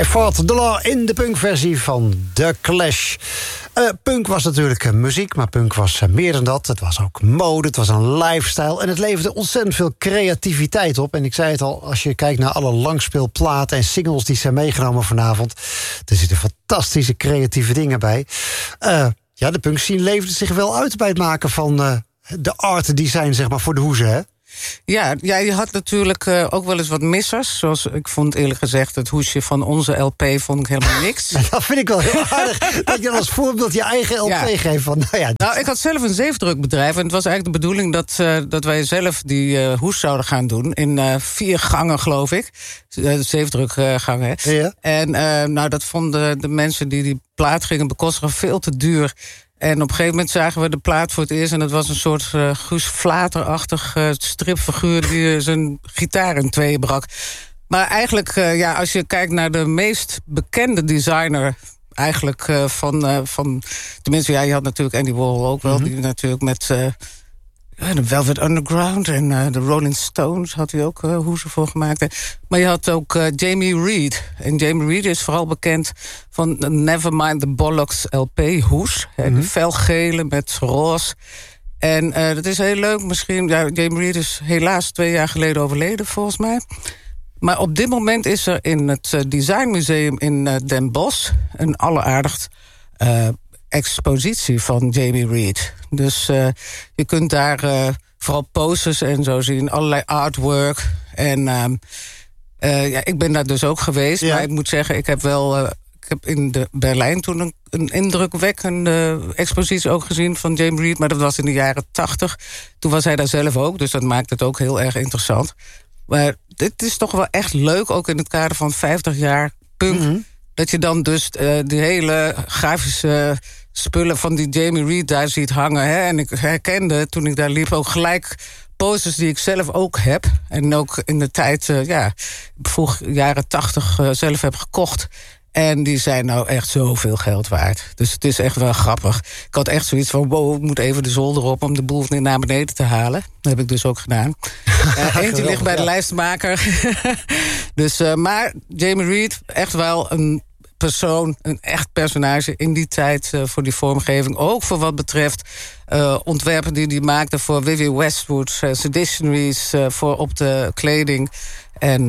Fought the Law in de punkversie van The Clash. Punk was natuurlijk muziek, maar punk was meer dan dat. Het was ook mode, het was een lifestyle... en het leverde ontzettend veel creativiteit op. En ik zei het al, als je kijkt naar alle langspeelplaten en singles... die zijn meegenomen vanavond, er zitten fantastische creatieve dingen bij. De punk scene leverde zich wel uit bij het maken van de art design, zeg maar, voor de hoeze, hè? Ja, je had natuurlijk ook wel eens wat missers. Zoals ik vond eerlijk gezegd het hoesje van onze LP vond ik helemaal niks. Dat vind ik wel heel aardig, dat je als voorbeeld je eigen LP geeft. Van, ik had zelf een zeefdrukbedrijf en het was eigenlijk de bedoeling dat wij zelf die hoes zouden gaan doen. In 4 gangen, geloof ik. Zeefdrukgangen. Ja. En dat vonden de mensen die plaat gingen bekostigen veel te duur. En op een gegeven moment zagen we de plaat voor het eerst... en het was een soort Guus Vlater-achtig stripfiguur... die zijn gitaar in 2 brak. Maar eigenlijk, als je kijkt naar de meest bekende designer... eigenlijk van tenminste, je had natuurlijk Andy Warhol ook wel... die natuurlijk met de Velvet Underground en de Rolling Stones... had hij ook hoesen voor gemaakt. Maar je had ook Jamie Reed. En Jamie Reed is vooral bekend van Nevermind the Bollocks LP-hoes. Die felgele met roze. En dat is heel leuk misschien. Ja, Jamie Reed is helaas 2 jaar geleden overleden, volgens mij. Maar op dit moment is er in het Designmuseum in Den Bosch... een alleraardigd expositie van Jamie Reed. Dus je kunt daar vooral posters en zo zien, allerlei artwork. En ik ben daar dus ook geweest. Ja. Maar ik moet zeggen, ik heb in Berlijn toen een indrukwekkende expositie ook gezien van Jamie Reed. Maar dat was in de jaren 80. Toen was hij daar zelf ook, dus dat maakt het ook heel erg interessant. Maar dit is toch wel echt leuk, ook in het kader van 50 jaar punk... dat je dan dus die hele grafische spullen van die Jamie Reed daar ziet hangen. Hè? En ik herkende, toen ik daar liep, ook gelijk posters die ik zelf ook heb. En ook in de tijd, vroeg jaren 80 zelf heb gekocht. En die zijn nou echt zoveel geld waard. Dus het is echt wel grappig. Ik had echt zoiets van, wow, ik moet even de zolder op... om de boel naar beneden te halen. Dat heb ik dus ook gedaan. Eentje ligt bij de lijstmaker. Dus, maar Jamie Reed, echt wel een persoon, een echt personage in die tijd voor die vormgeving. Ook voor wat betreft ontwerpen die maakte voor Vivienne Westwood, seditionaries voor op de kleding. En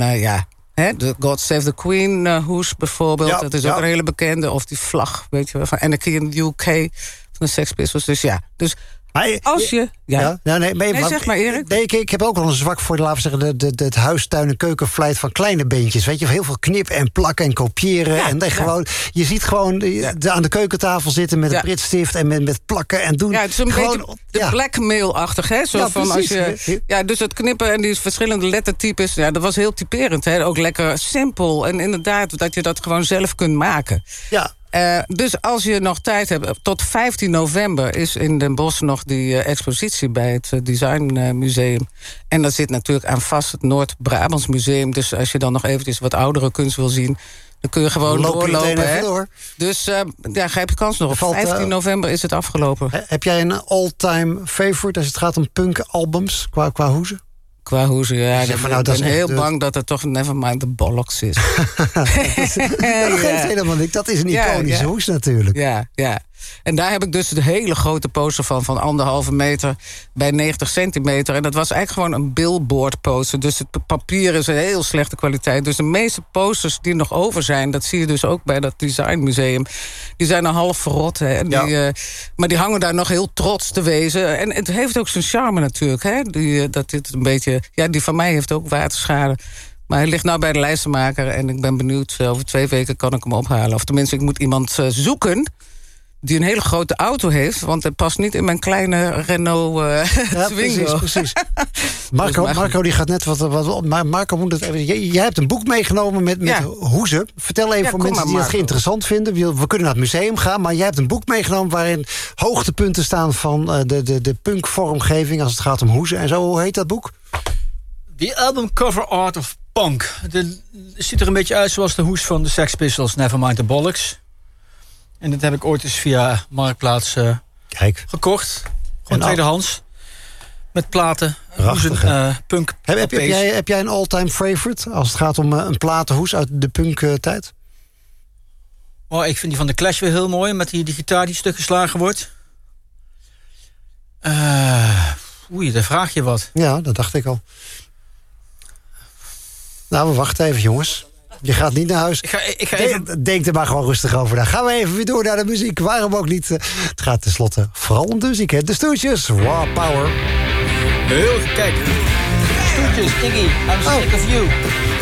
de God Save the Queen hoes bijvoorbeeld. Ja, dat is ook een hele bekende. Of die vlag, weet je wel, van Anarchy in the UK, van de Sex Pistols. Dus ja, dus als je... zeg maar, Erik. Nee, ik heb ook wel een zwak voor, laten we zeggen, het huistuin- en keukenvlijt van kleine beentjes. Weet je, heel veel knip en plakken en kopiëren. Ja, en gewoon, je ziet gewoon aan de keukentafel zitten met een pritstift en met plakken en doen. Ja, het is een beetje de blackmail-achtig, hè? Zo van precies. Als je, dus het knippen en die verschillende lettertypes, dat was heel typerend, hè? Ook lekker simpel. En inderdaad, dat je dat gewoon zelf kunt maken. Ja. Dus als je nog tijd hebt, tot 15 november is in Den Bosch nog die expositie bij het Designmuseum. En daar zit natuurlijk aan vast het Noord-Brabants Museum. Dus als je dan nog eventjes wat oudere kunst wil zien, dan kun je gewoon doorlopen. Door. Dus grijp je kans nog. Op 15 november is het afgelopen. Heb jij een all-time favorite als het gaat om punk-albums qua hoezen? Qua hoezen, ik ben heel bang dat het toch Nevermind the Bollocks is. Dat geeft helemaal niks. Dat is een iconische hoes natuurlijk. Ja. En daar heb ik dus de hele grote poster van 1,5 meter bij 90 centimeter. En dat was eigenlijk gewoon een billboard poster. Dus het papier is een heel slechte kwaliteit. Dus de meeste posters die nog over zijn, dat zie je dus ook bij dat designmuseum. Die zijn al half verrot. Hè? Maar die hangen daar nog heel trots te wezen. En het heeft ook zijn charme natuurlijk. Hè? Dat dit een beetje. Ja, die van mij heeft ook waterschade. Maar hij ligt nou bij de lijstenmaker. En ik ben benieuwd, over 2 weken kan ik hem ophalen. Of tenminste, ik moet iemand zoeken die een hele grote auto heeft, want het past niet in mijn kleine Renault Twingo. Precies. Marco die gaat net wat maar Marco moet het even. Jij hebt een boek meegenomen met hoezen. Vertel even voor mensen die het interessant vinden. We kunnen naar het museum gaan, maar jij hebt een boek meegenomen waarin hoogtepunten staan van de punkvormgeving als het gaat om hoezen en zo. Hoe heet dat boek? The Album Cover Art of Punk. Het ziet er een beetje uit zoals de hoes van de Sex Pistols, Nevermind the Bollocks. En dat heb ik ooit eens via Marktplaats gekocht. Gewoon tweedehands. Met platen. Prachtig. Punk. Heb jij een all-time favorite als het gaat om een platenhoes uit de punk-tijd? Oh, ik vind die van The Clash weer heel mooi. Met die gitaar die stuk geslagen wordt. Oei, daar vraag je wat. Ja, dat dacht ik al. Nou, we wachten even, jongens. Je gaat niet naar huis. Ik ga even... Denk er maar gewoon rustig over. Dan gaan we even weer door naar de muziek. Waarom ook niet? Het gaat tenslotte vooral om de muziek, hè? De Stooges, Raw Power. Kijk. Stooges, Iggy, I'm sick of you.